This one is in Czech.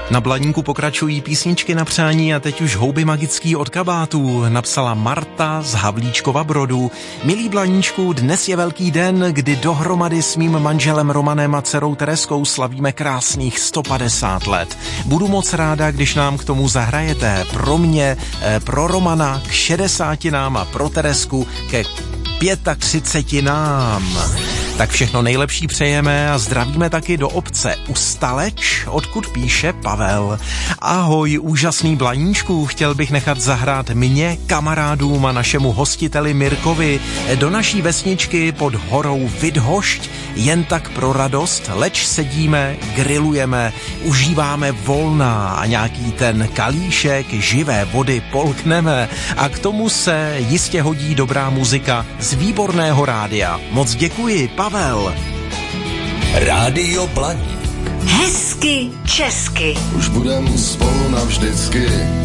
Na Blaníku pokračují písničky na přání a teď už houby magický od kabátů, napsala Marta z Havlíčkova Brodu. Milý Blaníčku, dnes je velký den, kdy dohromady s mým manželem Romanem a dcerou Tereskou slavíme krásných 150 let. Budu moc ráda, když nám k tomu zahrajete. Pro mě, pro Romana k 60 a pro Teresku ke 35. Tak všechno nejlepší přejeme a zdravíme taky do obce Ustaleč, odkud píše Pavel. Ahoj, úžasný Blaníčku, chtěl bych nechat zahrát mě, kamarádům a našemu hostiteli Mirkovi do naší vesničky pod horou Vidhošť, jen tak pro radost, leč sedíme, grillujeme, užíváme volná a nějaký ten kalíšek živé vody polkneme a k tomu se jistě hodí dobrá muzika z výborného rádia. Moc děkuji, Pavel. Rádio Blaník. Hezky česky. Už budem spolu navždycky.